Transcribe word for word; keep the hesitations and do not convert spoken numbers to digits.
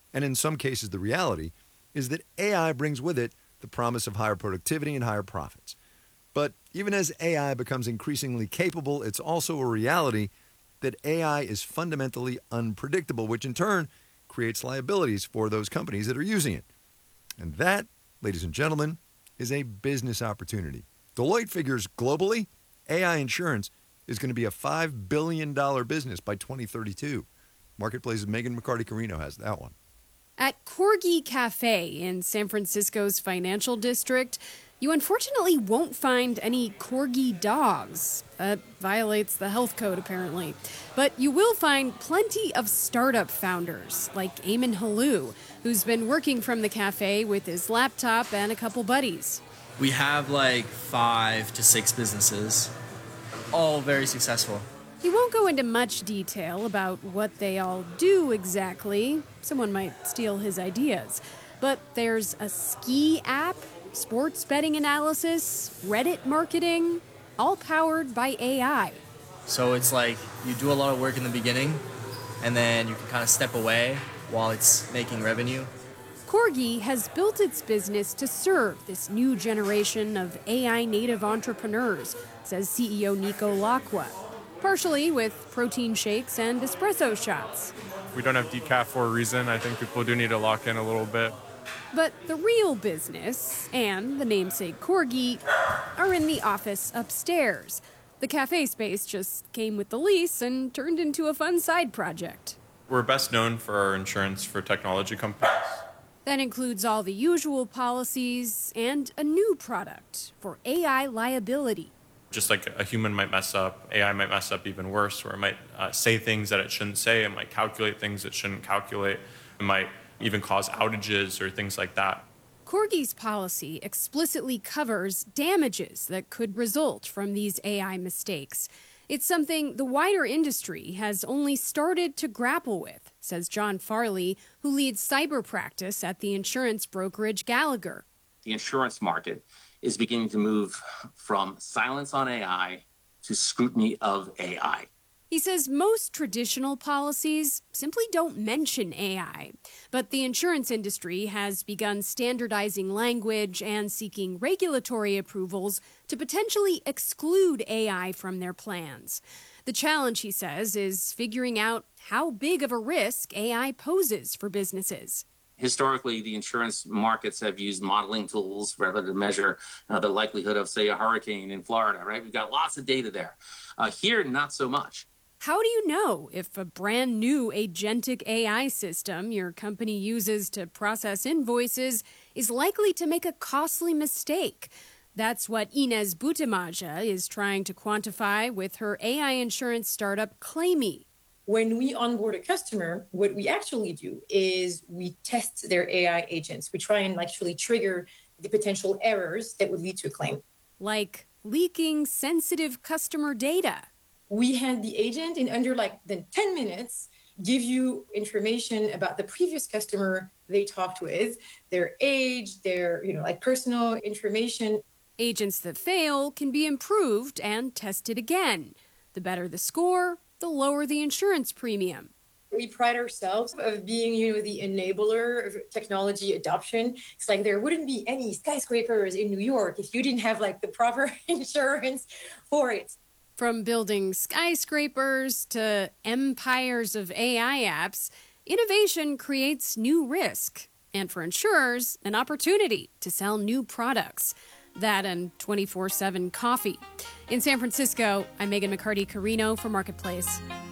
And in some cases, the reality is that A I brings with it the promise of higher productivity and higher profits. But even as A I becomes increasingly capable, it's also a reality that A I is fundamentally unpredictable, which in turn creates liabilities for those companies that are using it. And that, ladies and gentlemen, is a business opportunity. Deloitte figures globally, A I insurance is going to be a five billion dollars business by twenty thirty-two. Marketplace's Megan McCarty-Carino has that one. At Corgi Cafe in San Francisco's financial district, you unfortunately won't find any corgi dogs. That violates the health code, apparently. But you will find plenty of startup founders, like Eamon Halou, who's been working from the cafe with his laptop and a couple buddies. We have like five to six businesses, all very successful. He won't go into much detail about what they all do exactly. Someone might steal his ideas. But there's a ski app, sports betting analysis, Reddit marketing, all powered by A I. So it's like you do a lot of work in the beginning, and then you can kind of step away while it's making revenue. Corgi has built its business to serve this new generation of A I native entrepreneurs, says C E O Nico Lacqua, partially with protein shakes and espresso shots. We don't have decaf for a reason. I think people do need to lock in a little bit. But the real business and the namesake Corgi are in the office upstairs. The cafe space just came with the lease and turned into a fun side project. We're best known for our insurance for technology companies. That includes all the usual policies and a new product for A I liability. Just like a human might mess up, A I might mess up even worse, or it might uh, say things that it shouldn't say, it might calculate things it shouldn't calculate, it might even cause outages or things like that. Corgi's policy explicitly covers damages that could result from these A I mistakes. It's something the wider industry has only started to grapple with, says John Farley, who leads cyber practice at the insurance brokerage Gallagher. The insurance market is beginning to move from silence on A I to scrutiny of A I. He says most traditional policies simply don't mention A I, but the insurance industry has begun standardizing language and seeking regulatory approvals to potentially exclude A I from their plans. The challenge, he says, is figuring out how big of a risk A I poses for businesses. Historically, the insurance markets have used modeling tools rather to measure uh, the likelihood of, say, a hurricane in Florida, right? We've got lots of data there. Uh, here, not so much. How do you know if a brand new agentic A I system your company uses to process invoices is likely to make a costly mistake? That's what Inez Butemaja is trying to quantify with her A I insurance startup Claimy. When we onboard a customer, what we actually do is we test their A I agents. We try and actually trigger the potential errors that would lead to a claim. Like leaking sensitive customer data. We had the agent in under like the ten minutes give you information about the previous customer they talked with, their age, their, you know, like personal information. Agents that fail can be improved and tested again. The better the score, the lower the insurance premium. We pride ourselves of being, you know, the enabler of technology adoption. It's like there wouldn't be any skyscrapers in New York if you didn't have like the proper insurance for it. From building skyscrapers to empires of A I apps, innovation creates new risk. And for insurers, an opportunity to sell new products. That and twenty-four seven coffee. In San Francisco, I'm Megan McCarty-Carino for Marketplace.